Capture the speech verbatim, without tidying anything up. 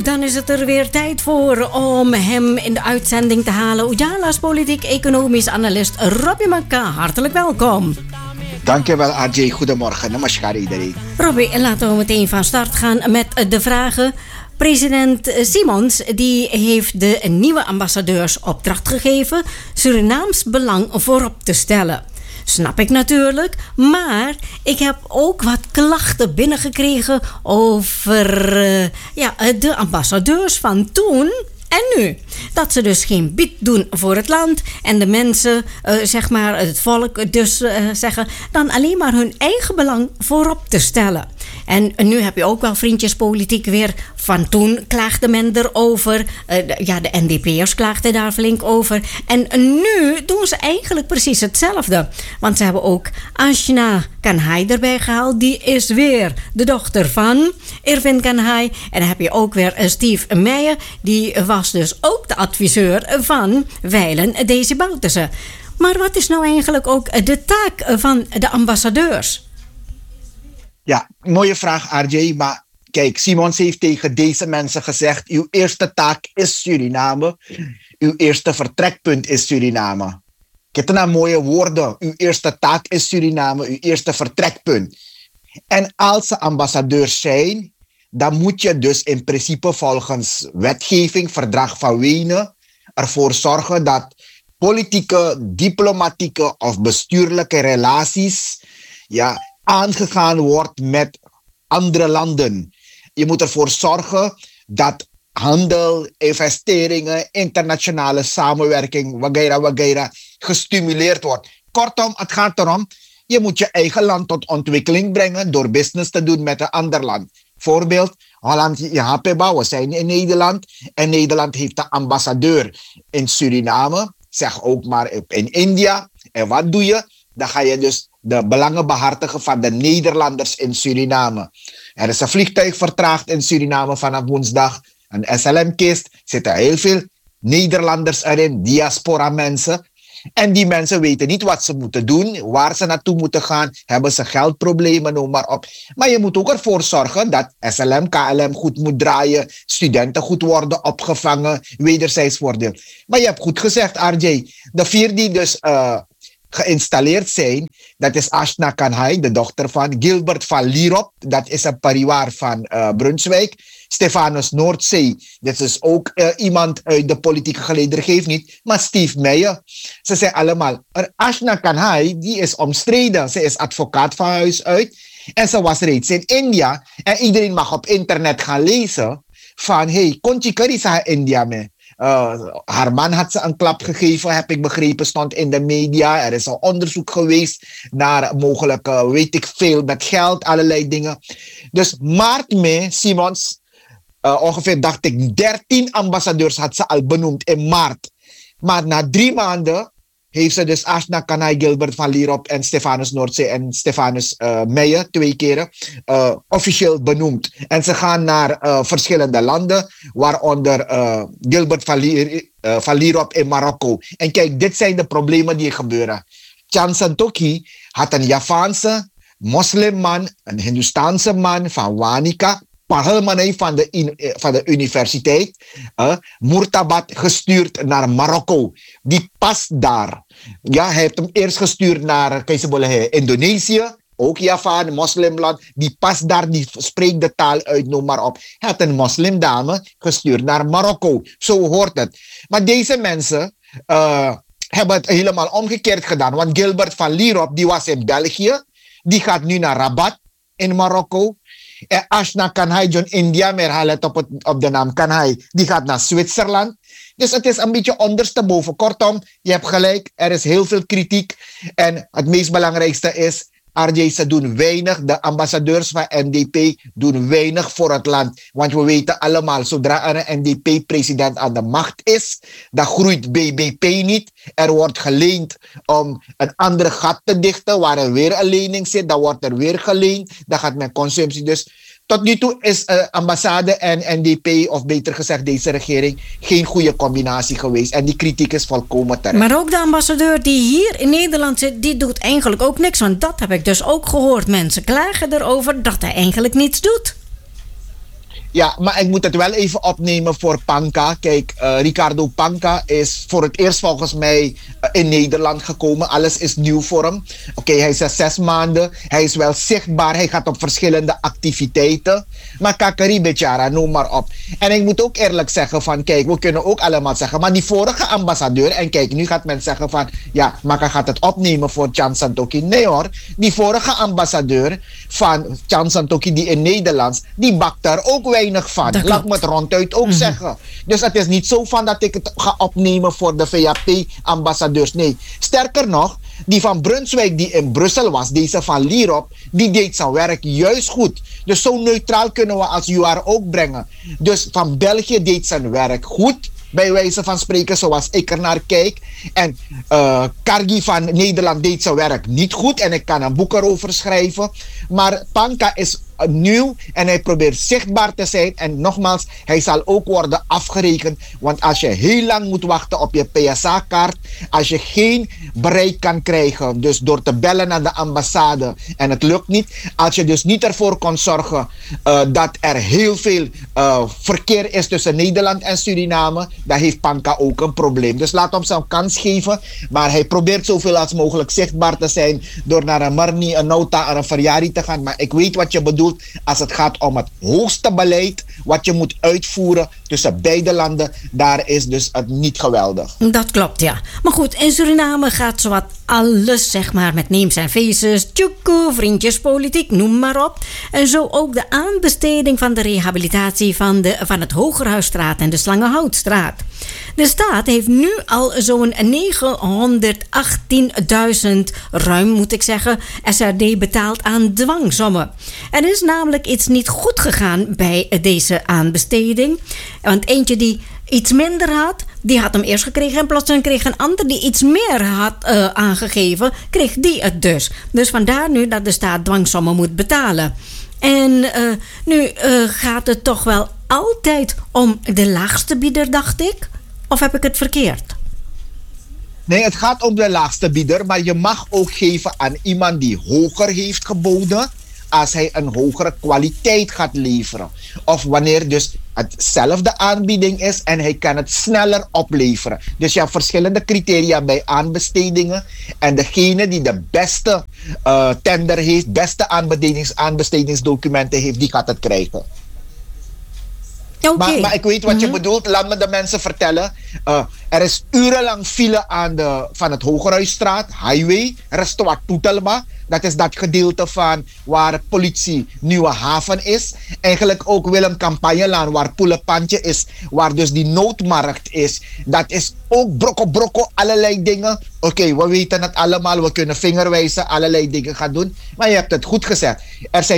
dan is het er weer tijd voor om hem in de uitzending te halen. Ujala's politiek-economisch analist Robbie Makka, hartelijk welkom. Dankjewel R J, goedemorgen. Namaskar iedereen. Robbie, laten we meteen van start gaan met de vragen. President Simons die heeft de nieuwe ambassadeurs opdracht gegeven Surinaams belang voorop te stellen. Snap ik natuurlijk, maar ik heb ook wat klachten binnengekregen over uh, ja, de ambassadeurs van toen en nu. Dat ze dus geen bied doen voor het land en de mensen, uh, zeg maar het volk dus uh, zeggen dan alleen maar hun eigen belang voorop te stellen. En nu heb je ook wel vriendjespolitiek weer. Van toen klaagde men erover. Uh, ja, de N D P'ers klaagden daar flink over. En nu doen ze eigenlijk precies hetzelfde. Want ze hebben ook Ashna Kanhai erbij gehaald. Die is weer de dochter van Irvin Kanhai. En dan heb je ook weer uh, Steve Meijer. Die was dus ook de adviseur van Weilen Desi Bouterse. Maar wat is nou eigenlijk ook de taak van de ambassadeurs? Ja, mooie vraag R J, maar kijk, Simons heeft tegen deze mensen gezegd, uw eerste taak is Suriname, uw eerste vertrekpunt is Suriname. Kijk naar mooie woorden, uw eerste taak is Suriname, uw eerste vertrekpunt. En als ze ambassadeurs zijn, dan moet je dus in principe volgens wetgeving, verdrag van Wenen, ervoor zorgen dat politieke, diplomatieke of bestuurlijke relaties, ja, aangegaan wordt met andere landen. Je moet ervoor zorgen dat handel, investeringen, internationale samenwerking, wagaira, wagaira, gestimuleerd wordt. Kortom, het gaat erom, je moet je eigen land tot ontwikkeling brengen door business te doen met een ander land. Voorbeeld, Holland, ja, we zijn in Nederland en Nederland heeft een ambassadeur in Suriname, zeg ook maar in India. En wat doe je? Dan ga je dus de belangen behartigen van de Nederlanders in Suriname. Er is een vliegtuig vertraagd in Suriname vanaf woensdag. Een S L M-kist. Er zitten heel veel Nederlanders erin, diaspora mensen. En die mensen weten niet wat ze moeten doen, waar ze naartoe moeten gaan. Hebben ze geldproblemen, noem maar op. Maar je moet ook ervoor zorgen dat S L M, K L M goed moet draaien. Studenten goed worden opgevangen. Wederzijds voordeel. Maar je hebt goed gezegd, R J. De vier die dus Uh, geïnstalleerd zijn, dat is Ashna Kanhai, de dochter van Gilbert van Lierop, dat is een pariwaar van uh, Brunswijk. Stefanus Noordzee, dat is ook uh, iemand uit de politieke gelederen, geeft niet, maar Steve Meijer. Ze zijn allemaal, Ashna Kanhai, die is omstreden, ze is advocaat van huis uit en ze was reeds in India en iedereen mag op internet gaan lezen van, hey, konti kari sa India mee. Uh, haar man had ze een klap gegeven, heb ik begrepen, stond in de media. Er is een onderzoek geweest naar mogelijk, uh, weet ik veel, met geld, allerlei dingen. Dus maart, mei, Simons, uh, ongeveer dacht ik, dertien ambassadeurs had ze al benoemd in maart. Maar na drie maanden heeft ze dus Ashna Kanhai, Gilbert van Lierop en Stefanus Noordzee en Stefanus uh, Meijer, twee keren, uh, officieel benoemd. En ze gaan naar uh, verschillende landen, waaronder uh, Gilbert van, Lier, uh, van Lierop in Marokko. En kijk, dit zijn de problemen die gebeuren. Chan Santoki had een Javaanse moslimman, een Hindoestaanse man van Wanika, Pahalmanei van de, in, van de universiteit, uh, Murtabad, gestuurd naar Marokko. Die past daar. Ja, hij heeft hem eerst gestuurd naar Indonesië, ook Javaan, moslimland. Die past daar, die spreekt de taal uit, noem maar op. Hij had een moslimdame gestuurd naar Marokko. Zo hoort het. Maar deze mensen uh, hebben het helemaal omgekeerd gedaan. Want Gilbert van Lierop, die was in België. Die gaat nu naar Rabat in Marokko. En Ashna Kanhai, John India, maar hij let op, het, op de naam Kanhai, die gaat naar Zwitserland. Dus het is een beetje ondersteboven. Kortom, je hebt gelijk, er is heel veel kritiek. En het meest belangrijkste is, R J, ze doen weinig. De ambassadeurs van N D P doen weinig voor het land. Want we weten allemaal, zodra er een N D P-president aan de macht is, dan groeit B B P niet. Er wordt geleend om een andere gat te dichten, waar er weer een lening zit. Dan wordt er weer geleend. Dan gaat men consumptie. Dus tot nu toe is uh, ambassade en N D P, of beter gezegd deze regering, geen goede combinatie geweest. En die kritiek is volkomen terecht. Maar ook de ambassadeur die hier in Nederland zit, die doet eigenlijk ook niks. Want dat heb ik dus ook gehoord. Mensen klagen erover dat hij eigenlijk niets doet. Ja, maar ik moet het wel even opnemen voor Panka. Kijk, uh, Ricardo Panka is voor het eerst volgens mij uh, in Nederland gekomen. Alles is nieuw voor hem. Oké, okay, hij is er zes maanden. Hij is wel zichtbaar. Hij gaat op verschillende activiteiten. Maar Kakari Bechara, noem maar op. En ik moet ook eerlijk zeggen van, kijk, we kunnen ook allemaal zeggen, maar die vorige ambassadeur, en kijk, nu gaat men zeggen van, ja, Maka gaat het opnemen voor Chan Santoki. Nee hoor, die vorige ambassadeur van Chan Santoki, die in Nederlands, die bakt daar ook weinig van. Laat me het ronduit ook mm-hmm. zeggen. Dus het is niet zo van dat ik het ga opnemen voor de V A P-ambassadeurs. Nee, sterker nog, die van Brunswijk die in Brussel was, deze van Lierop, die deed zijn werk juist goed. Dus zo neutraal kunnen we als U R ook brengen. Dus van België deed zijn werk goed, bij wijze van spreken, zoals ik er naar kijk. En uh, Kargi van Nederland deed zijn werk niet goed en ik kan een boek erover schrijven. Maar Panka is nieuw en hij probeert zichtbaar te zijn. En nogmaals, hij zal ook worden afgerekend. Want als je heel lang moet wachten op je P S A-kaart, als je geen bereik kan krijgen, dus door te bellen naar de ambassade en het lukt niet, als je dus niet ervoor kon zorgen uh, dat er heel veel uh, verkeer is tussen Nederland en Suriname, dan heeft Panka ook een probleem. Dus laat hem zijn kans geven, maar hij probeert zoveel als mogelijk zichtbaar te zijn door naar een Marni, een Nota en een Verjari te gaan. Maar ik weet wat je bedoelt als het gaat om het hoogste beleid wat je moet uitvoeren tussen beide landen. Daar is dus het niet geweldig. Dat klopt, ja. Maar goed, in Suriname gaat zowat alles, zeg maar, met names en faces, tjoekoe, vriendjespolitiek, noem maar op. En zo ook de aanbesteding van de rehabilitatie van, de, van het Hogerhuisstraat en de Slangenhoutstraat. De staat heeft nu al zo'n negenhonderdachttienduizend, ruim moet ik zeggen, S R D betaald aan dwangsommen. Er is namelijk iets niet goed gegaan bij deze aanbesteding. Want eentje die iets minder had, die had hem eerst gekregen en plotseling kreeg een ander die iets meer had uh, aangegeven, kreeg die het dus. Dus vandaar nu dat de staat dwangsommen moet betalen. En uh, nu uh, gaat het toch wel altijd om de laagste bieder, dacht ik? Of heb ik het verkeerd? Nee, het gaat om de laagste bieder, maar je mag ook geven aan iemand die hoger heeft geboden, als hij een hogere kwaliteit gaat leveren. Of wanneer dus hetzelfde aanbieding is en hij kan het sneller opleveren. Dus je hebt verschillende criteria bij aanbestedingen. En degene die de beste uh, tender heeft, beste aanbestedings, aanbestedingsdocumenten heeft, die gaat het krijgen. Okay. Maar, maar ik weet wat mm-hmm. je bedoelt. Laat me de mensen vertellen. Uh, er is urenlang file aan de, van het Hogerhuisstraat, highway. Er is wat Toetelma. Dat is dat gedeelte van waar politie Nieuwe Haven is. Eigenlijk ook Willem Campagnelaan, waar Poelepantje is. Waar dus die noodmarkt is. Dat is ook brokko brokko, allerlei dingen. Oké, okay, we weten het allemaal. We kunnen vingerwijzen, allerlei dingen gaan doen. Maar je hebt het goed gezegd. Er zijn